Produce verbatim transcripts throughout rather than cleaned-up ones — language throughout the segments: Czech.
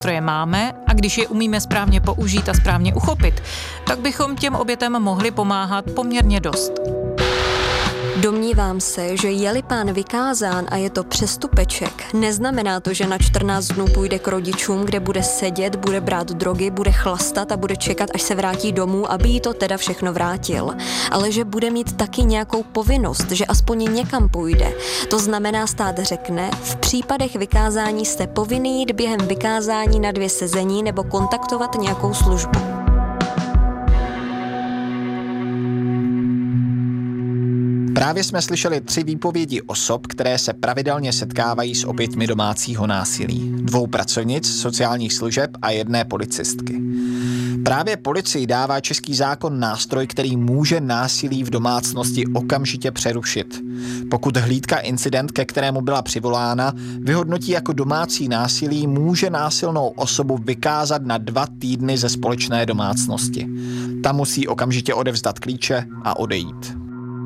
nástroje máme a když je umíme správně použít a správně uchopit, tak bychom těm obětem mohli pomáhat poměrně dost. Domnívám se, že je-li pán vykázán a je to přestupeček, neznamená to, že na čtrnáct dnů půjde k rodičům, kde bude sedět, bude brát drogy, bude chlastat a bude čekat, až se vrátí domů, aby jí to teda všechno vrátil. Ale že bude mít taky nějakou povinnost, že aspoň někam půjde. To znamená, stát řekne, v případech vykázání jste povinný jít během vykázání na dvě sezení nebo kontaktovat nějakou službu. Právě jsme slyšeli tři výpovědi osob, které se pravidelně setkávají s oběťmi domácího násilí. Dvou pracovnic sociálních služeb a jedné policistky. Právě policii dává český zákon nástroj, který může násilí v domácnosti okamžitě přerušit. Pokud hlídka incident, ke kterému byla přivolána, vyhodnotí jako domácí násilí, může násilnou osobu vykázat na dva týdny ze společné domácnosti. Ta musí okamžitě odevzdat klíče a odejít.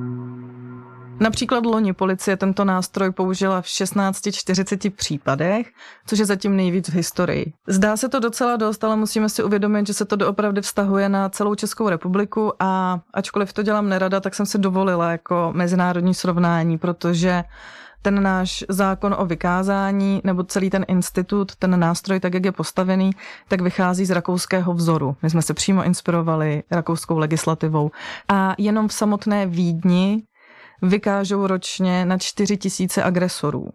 Například loni policie tento nástroj použila v šestnáct čtyřiceti případech, což je zatím nejvíc v historii. Zdá se to docela dost, ale musíme si uvědomit, že se to doopravdy vztahuje na celou Českou republiku a ačkoliv to dělám nerada, tak jsem si dovolila jako mezinárodní srovnání, protože ten náš zákon o vykázání nebo celý ten institut, ten nástroj, tak jak je postavený, tak vychází z rakouského vzoru. My jsme se přímo inspirovali rakouskou legislativou a jenom v samotné Vídni vykážou ročně na čtyři tisíce agresorů.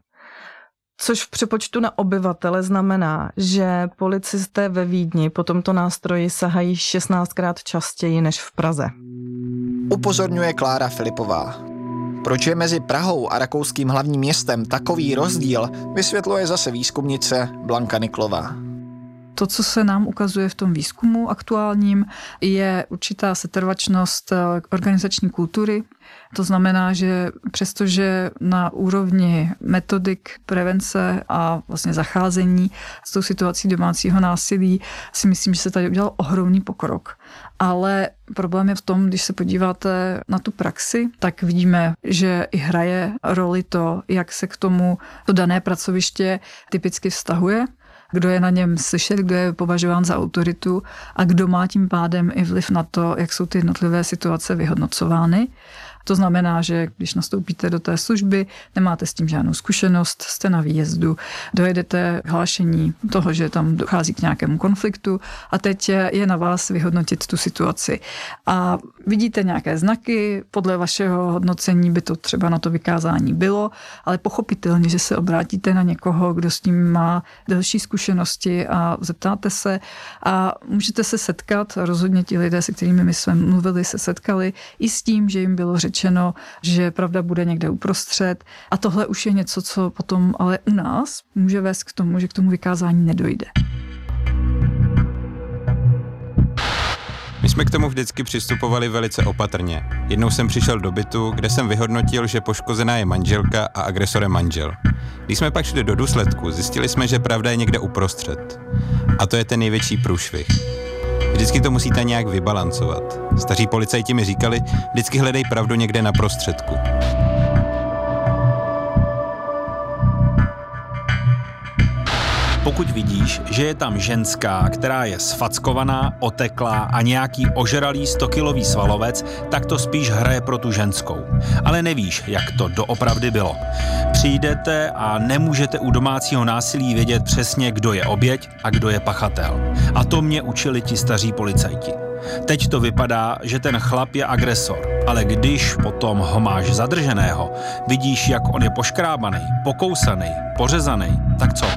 Což v přepočtu na obyvatele znamená, že policisté ve Vídni po tomto nástroji sahají šestnáctkrát častěji než v Praze. Upozorňuje Klára Filipová. Proč je mezi Prahou a rakouským hlavním městem takový rozdíl, vysvětluje zase výzkumnice Blanka Niklová. To, co se nám ukazuje v tom výzkumu aktuálním, je určitá setrvačnost organizační kultury. To znamená, že přestože na úrovni metodik prevence a vlastně zacházení s tou situací domácího násilí si myslím, že se tady udělal ohromný pokrok. Ale problém je v tom, když se podíváte na tu praxi, tak vidíme, že i hraje roli to, jak se k tomu to dané pracoviště typicky vztahuje, kdo je na něm slyšet, kdo je považován za autoritu a kdo má tím pádem i vliv na to, jak jsou ty jednotlivé situace vyhodnocovány. To znamená, že když nastoupíte do té služby, nemáte s tím žádnou zkušenost, jste na výjezdu, dojedete hlášení toho, že tam dochází k nějakému konfliktu a teď je na vás vyhodnotit tu situaci. A vidíte nějaké znaky, podle vašeho hodnocení by to třeba na to vykázání bylo, ale pochopitelně, že se obrátíte na někoho, kdo s tím má delší zkušenosti a zeptáte se a můžete se setkat, rozhodně ti lidé, se kterými my jsme mluvili, se setkali i s tím, že jim bylo řečeno, že pravda bude někde uprostřed. A tohle už je něco, co potom ale u nás může vést k tomu, že k tomu vykázání nedojde. My jsme k tomu vždycky přistupovali velice opatrně. Jednou jsem přišel do bytu, kde jsem vyhodnotil, že poškozená je manželka a agresorem manžel. Když jsme pak šli do důsledku, zjistili jsme, že pravda je někde uprostřed. A to je ten největší průšvih. Vždycky to musíte nějak vybalancovat. Staří policajti mi říkali, vždycky hledej pravdu někde na prostředku. Pokud vidíš, že je tam ženská, která je sfackovaná, oteklá a nějaký ožralý stokilový svalovec, tak to spíš hraje pro tu ženskou. Ale nevíš, jak to doopravdy bylo. Přijdete a nemůžete u domácího násilí vědět přesně, kdo je oběť a kdo je pachatel. A to mě učili ti staří policajti. Teď to vypadá, že ten chlap je agresor, ale když potom ho máš zadrženého, vidíš, jak on je poškrábaný, pokousaný, pořezaný, tak co?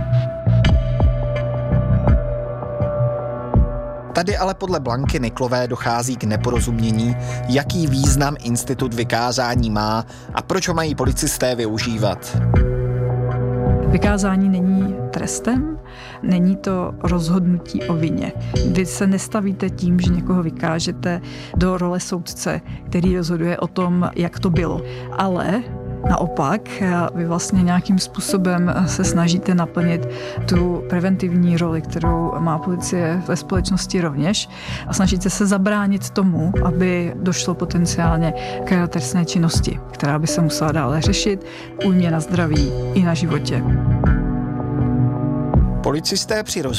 Tady ale podle Blanky Niklové dochází k neporozumění, jaký význam institut vykázání má a proč ho mají policisté využívat. Vykázání není trestem, není to rozhodnutí o vině. Vy se nestavíte tím, že někoho vykážete do role soudce, který rozhoduje o tom, jak to bylo. Ale naopak, vy vlastně nějakým způsobem se snažíte naplnit tu preventivní roli, kterou má policie ve společnosti rovněž a snažíte se zabránit tomu, aby došlo potenciálně k trestné činnosti, která by se musela dále řešit, újmě na zdraví i na životě. Policisté při